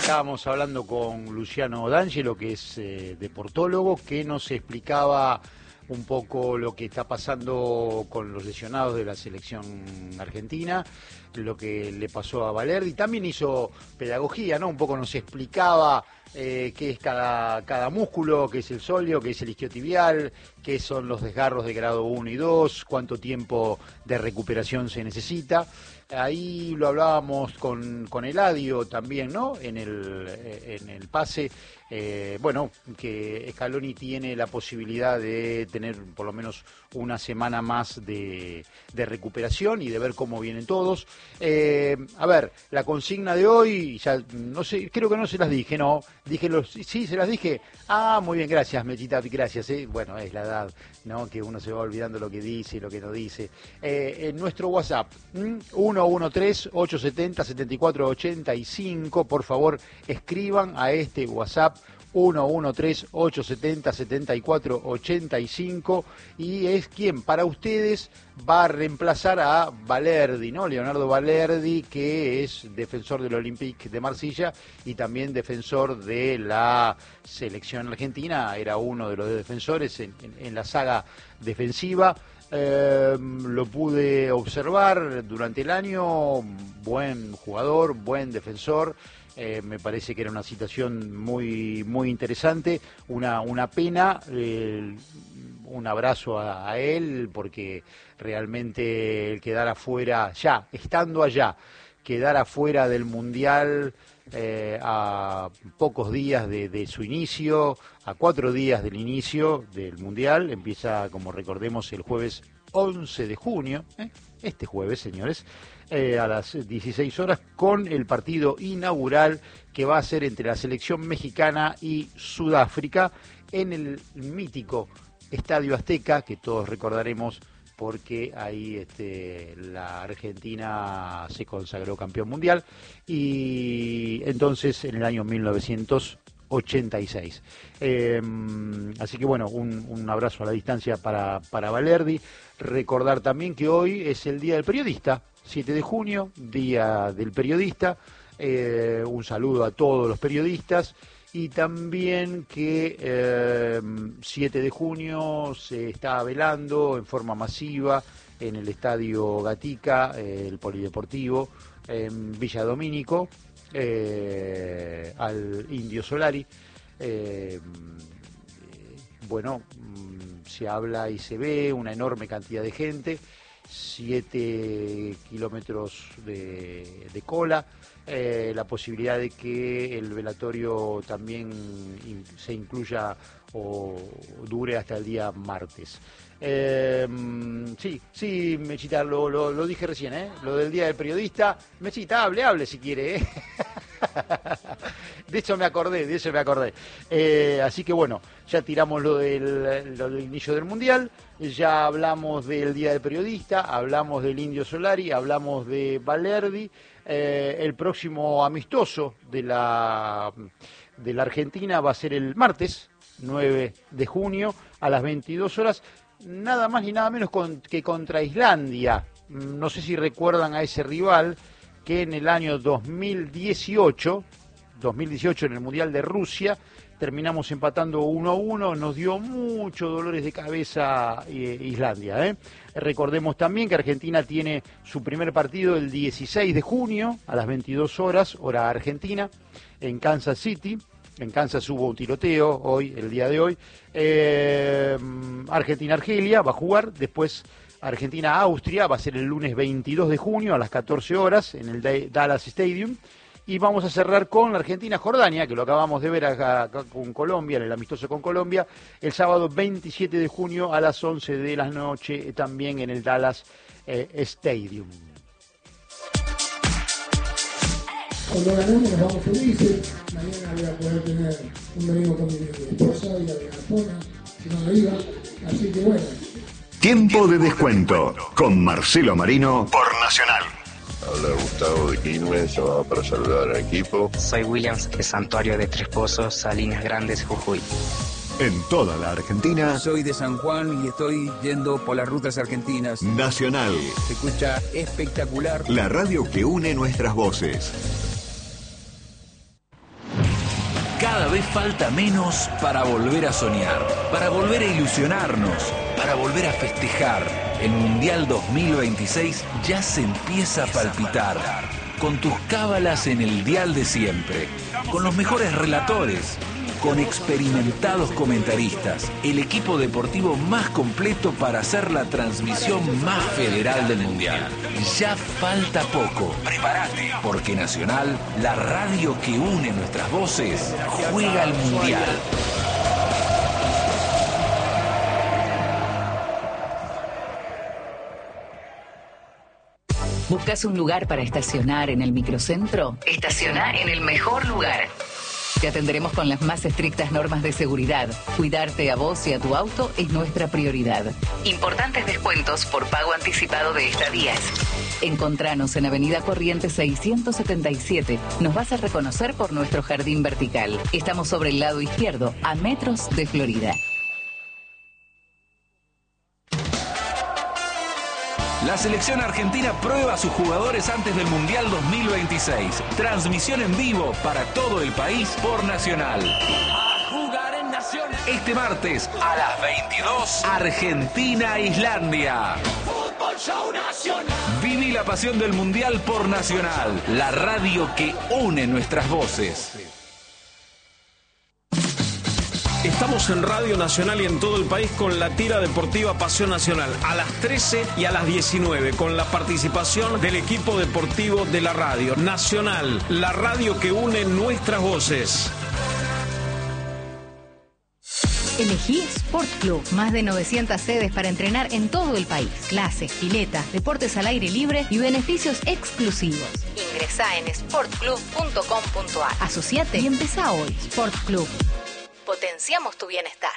Estábamos hablando con Luciano D'Angelo, que es deportólogo, que nos explicaba un poco lo que está pasando con los lesionados de la selección argentina, lo que le pasó a Valerdi. También hizo pedagogía, ¿no? Un poco nos explicaba qué es cada músculo, qué es el sóleo, qué es el isquiotibial, qué son los desgarros de grado 1 y 2, cuánto tiempo de recuperación se necesita. Ahí lo hablábamos con Eladio también, ¿no? En el pase, bueno, que Scaloni tiene la posibilidad de tener por lo menos una semana más de recuperación y de ver cómo vienen todos. A ver, la consigna de hoy, ya no sé, creo que no se las dije, ¿no? Sí, se las dije. Ah, muy bien, gracias, Mechita, gracias. Bueno, es la edad, ¿no? Que uno se va olvidando lo que dice y lo que no dice. En nuestro WhatsApp, 113-870-7485, por favor, escriban a este WhatsApp 113-870-7485 y es quien para ustedes va a reemplazar a Valerdi, ¿no? Leonardo Valerdi, que es defensor del Olympique de Marsella y también defensor de la selección argentina, era uno de los defensores en la saga defensiva. Lo pude observar durante el año, buen jugador, buen defensor. Me parece que era una situación muy muy interesante, una pena, un abrazo a él, porque realmente el quedar afuera, ya estando allá, quedar afuera del Mundial a pocos días de su inicio, a 4 días del inicio del Mundial, empieza, como recordemos, el jueves 11 de junio, este jueves, señores, a las 16 horas, con el partido inaugural que va a ser entre la selección mexicana y Sudáfrica en el mítico Estadio Azteca, que todos recordaremos porque ahí la Argentina se consagró campeón mundial, y entonces en el año 1986. Así que bueno, un abrazo a la distancia para Valerdi. Recordar también que hoy es el Día del Periodista, 7 de junio, Día del Periodista. Un saludo a todos los periodistas. Y también que 7 de junio se está velando en forma masiva en el Estadio Gatica, el Polideportivo, en Villa Domínico, al Indio Solari. Bueno, se habla y se ve una enorme cantidad de gente, 7 kilómetros de cola, la posibilidad de que el velatorio también se incluya o dure hasta el día martes. Sí, Mechita, lo dije recién, lo del Día del Periodista. Mechita, hable si quiere, De eso me acordé. Así que bueno, ya tiramos lo del inicio del Mundial, ya hablamos del Día del Periodista, hablamos del Indio Solari, hablamos de Valerdi. El próximo amistoso de la Argentina va a ser el martes 9 de junio a las 22 horas, nada más ni nada menos que contra Islandia. No sé si recuerdan a ese rival que en el año 2018 en el Mundial de Rusia terminamos empatando 1-1, nos dio muchos dolores de cabeza Islandia. Recordemos también que Argentina tiene su primer partido el 16 de junio a las 22 horas, hora argentina, en Kansas City. En Kansas hubo un tiroteo el día de hoy. Argentina-Argelia va a jugar, después Argentina-Austria va a ser el lunes 22 de junio a las 14 horas en el Dallas Stadium. Y vamos a cerrar con la Argentina-Jordania, que lo acabamos de ver acá con Colombia, en el amistoso con Colombia, el sábado 27 de junio a las 11 de la noche, también en el Dallas Stadium. Cuando ganamos nos vamos felices. Mañana voy a poder tener un domingo con mi esposa y a mi Arjona, si no iba. Así que bueno. Tiempo de descuento con Marcelo Marino por Nacional. Habla Gustavo de Quilmes, llamado para saludar al equipo. Soy Williams de Santuario de Tres Pozos, Salinas Grandes, Jujuy. En toda la Argentina. Soy de San Juan y estoy yendo por las rutas argentinas. Nacional. Se escucha espectacular. La radio que une nuestras voces. vez falta menos para volver a soñar, para volver a ilusionarnos, para volver a festejar. El Mundial 2026 ya se empieza a palpitar. Con tus cábalas en el dial de siempre, con los mejores relatores, con experimentados comentaristas, el equipo deportivo más completo para hacer la transmisión más federal del Mundial. Ya falta poco. Prepárate, porque Nacional, la radio que une nuestras voces, juega al Mundial. ¿Buscas un lugar para estacionar en el microcentro? Estaciona en el mejor lugar. Te atenderemos con las más estrictas normas de seguridad. Cuidarte a vos y a tu auto es nuestra prioridad. Importantes descuentos por pago anticipado de estadías. Encontranos en Avenida Corrientes 677. Nos vas a reconocer por nuestro jardín vertical. Estamos sobre el lado izquierdo, a metros de Florida. La selección argentina prueba a sus jugadores antes del Mundial 2026. Transmisión en vivo para todo el país por Nacional. A jugar en Nacional. Este martes a las 22, Argentina-Islandia. Fútbol Show Nacional. Viví la pasión del Mundial por Nacional, la radio que une nuestras voces. Estamos en Radio Nacional y en todo el país con la tira deportiva Pasión Nacional a las 13 y a las 19 con la participación del equipo deportivo de la radio Nacional, la radio que une nuestras voces. Elegí Sport Club, más de 900 sedes para entrenar en todo el país. Clases, piletas, deportes al aire libre y beneficios exclusivos. Ingresá en sportclub.com.ar. Asociate y empezá hoy. Sport Club. Potenciamos tu bienestar.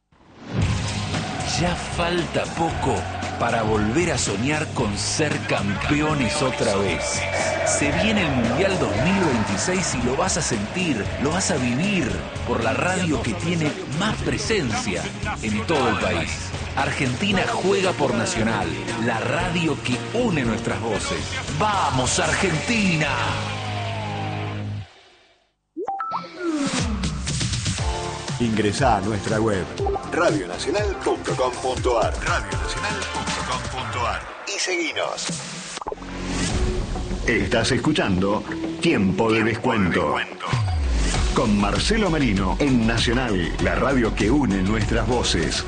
Ya falta poco para volver a soñar con ser campeones otra vez. Se viene el Mundial 2026 y lo vas a sentir, lo vas a vivir por la radio que tiene más presencia en todo el país. Argentina juega por Nacional, la radio que une nuestras voces. ¡Vamos, Argentina! Ingresá a nuestra web radionacional.com.ar y seguinos. Estás escuchando Tiempo de Descuento con Marcelo Marino en Nacional, la radio que une nuestras voces.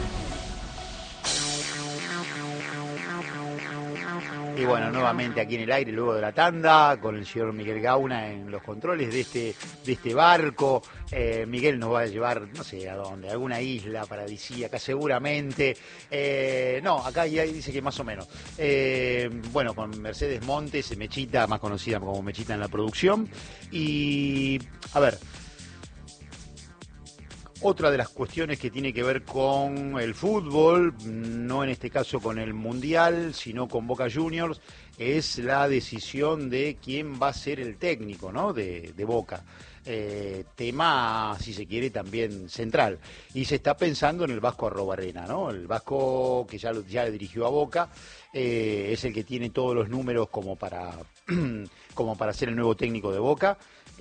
Y bueno, nuevamente aquí en el aire, luego de la tanda, con el señor Miguel Gauna en los controles de este barco. Miguel nos va a llevar, no sé a dónde, a alguna isla paradisíaca seguramente. No, acá ya dice que más o menos. Bueno, con Mercedes Montes, Mechita, más conocida como Mechita en la producción. Y, a ver, otra de las cuestiones que tiene que ver con el fútbol, no en este caso con el Mundial, sino con Boca Juniors, es la decisión de quién va a ser el técnico, ¿no?, de Boca. Tema, si se quiere, también central. Y se está pensando en el Vasco Arrobarrena, ¿no? El Vasco, que ya le dirigió a Boca, es el que tiene todos los números como para ser el nuevo técnico de Boca.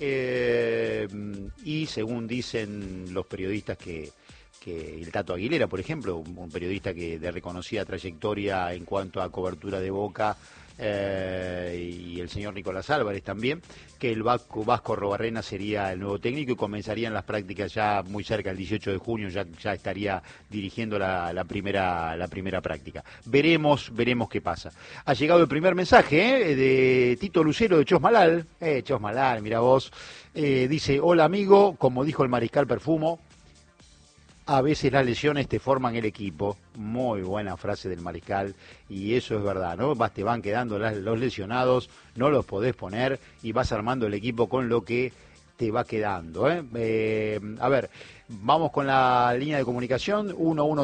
Y según dicen los periodistas que el Tato Aguilera, por ejemplo, un periodista que de reconocida trayectoria en cuanto a cobertura de Boca, y el señor Nicolás Álvarez también, que el Vasco Arrobarrena sería el nuevo técnico y comenzarían las prácticas ya muy cerca, el 18 de junio ya estaría dirigiendo la primera práctica. Veremos qué pasa. Ha llegado el primer mensaje de Tito Lucero de Chosmalal. Chosmalal, mira vos. Dice: hola amigo, como dijo el mariscal Perfumo, a veces las lesiones te forman el equipo. Muy buena frase del mariscal, y eso es verdad, ¿no? Te van quedando los lesionados, no los podés poner y vas armando el equipo con lo que te va quedando, A ver, vamos con la línea de comunicación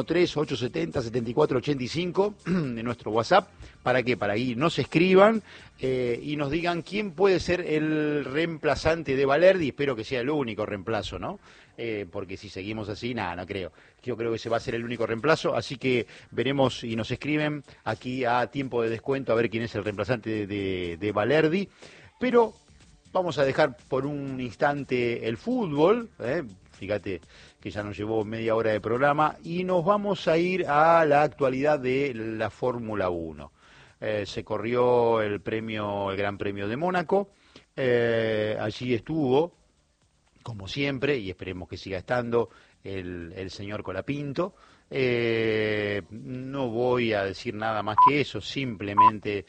113-870-7485 de nuestro WhatsApp. ¿Para qué? Para que nos escriban y nos digan quién puede ser el reemplazante de Valerdi. Espero que sea el único reemplazo, ¿no? Porque si seguimos así, nada, no creo. Yo creo que ese va a ser el único reemplazo, así que veremos y nos escriben aquí a Tiempo de Descuento a ver quién es el reemplazante de Valerdi. Pero vamos a dejar por un instante el fútbol, fíjate que ya nos llevó media hora de programa, y nos vamos a ir a la actualidad de la Fórmula 1. Se corrió el Gran Premio de Mónaco, allí estuvo, como siempre, y esperemos que siga estando, el señor Colapinto. No voy a decir nada más que eso, simplemente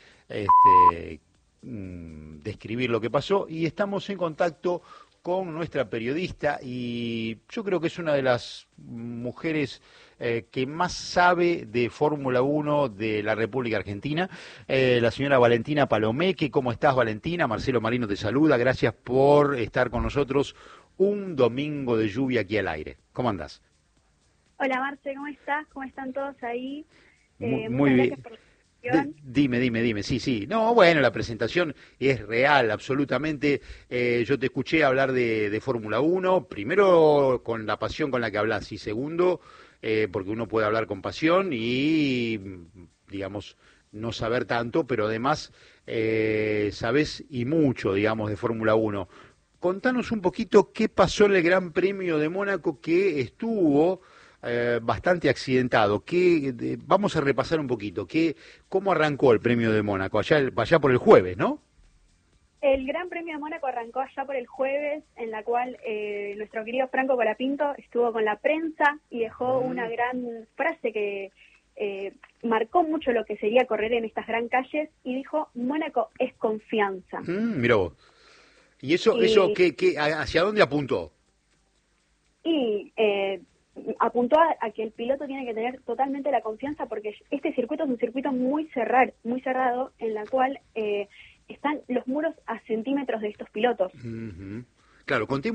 describir lo que pasó, y estamos en contacto con nuestra periodista, y yo creo que es una de las mujeres que más sabe de Fórmula 1 de la República Argentina, la señora Valentina Palomeque. ¿Cómo estás, Valentina? Marcelo Marino te saluda, gracias por estar con nosotros un domingo de lluvia aquí al aire. ¿Cómo andás? Hola, Marce, ¿cómo estás? ¿Cómo están todos ahí? Muy bien. Dime, sí. No, bueno, la presentación es real, absolutamente. Yo te escuché hablar de Fórmula 1, primero con la pasión con la que hablas, y segundo, porque uno puede hablar con pasión y, digamos, no saber tanto, pero además sabés y mucho, digamos, de Fórmula 1. Contanos un poquito qué pasó en el Gran Premio de Mónaco, que estuvo bastante accidentado. Vamos a repasar un poquito. ¿Cómo arrancó el Premio de Mónaco? Allá por el jueves, ¿no? El Gran Premio de Mónaco arrancó allá por el jueves, en la cual nuestro querido Franco Colapinto estuvo con la prensa y dejó una gran frase que marcó mucho lo que sería correr en estas gran calles, y dijo: Mónaco es confianza. Mirá vos. ¿Y eso hacia dónde apuntó? Y apuntó a que el piloto tiene que tener totalmente la confianza, porque este circuito es un circuito muy cerrado, en la cual están los muros a centímetros de estos pilotos. Claro, contemos